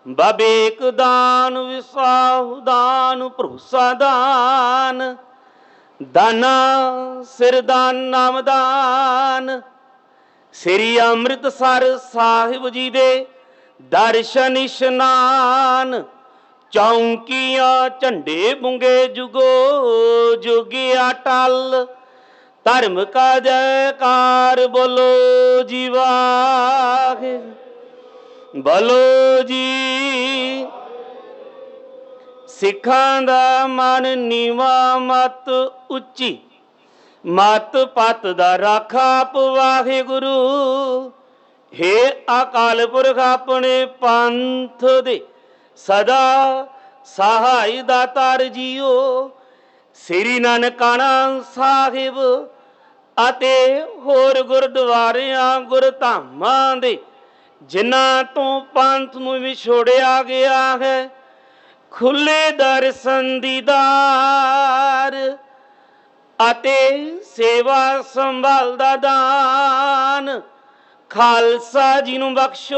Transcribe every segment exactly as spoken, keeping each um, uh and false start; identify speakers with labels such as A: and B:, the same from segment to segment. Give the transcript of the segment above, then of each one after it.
A: ਬਬੇਕ ਦਾਨ ਵਿਸਾਹੁ ਦਾਨ ਭਰੋਸਾ ਦਾਨ ਦਾਨਾ ਸਿਰ ਦਾਨ ਨਾਮ ਦਾਨ। ਸ੍ਰੀ ਅੰਮ੍ਰਿਤਸਰ ਸਾਹਿਬ ਜੀ ਦੇ ਦਰਸ਼ਨ ਇਸ਼ਨਾਨ ਚੌਂਕੀਆਂ ਝੰਡੇ ਬੁੰਗੇ ਜੁਗੋ ਜੁਗਿਆ ਟਲ। ਧਰਮ ਕਾ ਜੈਕਾਰ ਬੋਲੋ ਜੀ ਵਾਹਿਗੁਰੂ ਬੋਲੋ ਜੀ। ਸਿੱਖਾਂ ਦਾ ਮਨ ਨੀਵਾਂ ਮਤ ਉੱਚੀ ਮਤ ਪਤ ਦਾ ਰਾਖਾ ਆਪ ਵਾਹਿਗੁਰੂ। ਹੇ ਅਕਾਲ ਪੁਰਖ ਆਪਣੇ ਪੰਥ ਦੇ ਸਦਾ ਸਹਾਈ ਦਾਤਾਰ ਜੀਓ। ਸ੍ਰੀ ਨਾਨਕਾਣਾ ਸਾਹਿਬ ਅਤੇ ਹੋਰ ਗੁਰਦੁਆਰਿਆਂ ਗੁਰਧਾਮਾਂ ਦੇ ਜਿਨ੍ਹਾਂ ਤੋਂ ਪੰਥ ਨੂੰ ਵਿਛੋੜਿਆ ਗਿਆ ਹੈ, ਖੁੱਲੇ ਦਰਸ਼ਨ ਦੀਦਾਰ ਅਤੇ ਸੇਵਾ ਸੰਭਾਲ ਦਾ ਦਾਨ ਖਾਲਸਾ ਜੀ ਨੂੰ ਬਖਸ਼ੋ।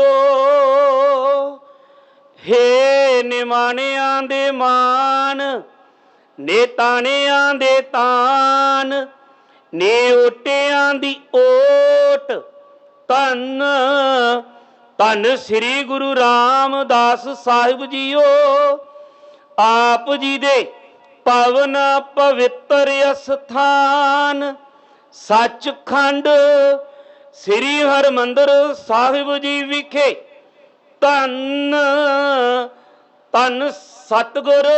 A: ਹੇ ਨਿਮਾਣਿਆਂ ਦੇ ਮਾਨ ਨੇਤਾਣਿਆਂ ਦੇ ਤਾਨ ਨੇ ਓਟਿਆਂ ਦੀ ਓਟ। ਧੰਨ ਧੰਨ ਸ੍ਰੀ ਗੁਰੂ ਰਾਮਦਾਸ ਸਾਹਿਬ ਜੀਓ। ਆਪ ਜੀ ਦੇ ਪਾਵਨ ਪਵਿੱਤਰ ਅਸਥਾਨ ਸੱਚਖੰਡ ਸ੍ਰੀ ਹਰਿਮੰਦਰ ਸਾਹਿਬ ਜੀ ਵਿਖੇ ਧੰਨ ਧੰਨ ਸਤਿਗੁਰੂ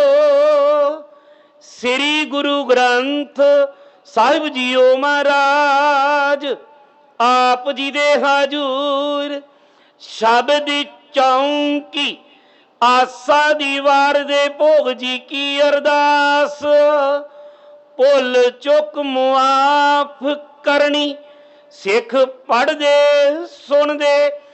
A: ਸ੍ਰੀ ਗੁਰੂ ਗ੍ਰੰਥ ਸਾਹਿਬ ਜੀਓ ਮਹਾਰਾਜ। ਆਪ ਜੀ ਦੇ ਹਜੂਰ ਸ਼ਬਦ ਚੌਂਕੀ ਆਸਾ ਦੀ ਵਾਰ ਦੇ ਭੋਗ ਜੀ ਕੀ ਅਰਦਾਸ। ਭੁੱਲ ਚੁੱਕ ਮੁਆਫ ਕਰਨੀ ਸਿੱਖ ਪੜ੍ਹਦੇ ਸੁਣਦੇ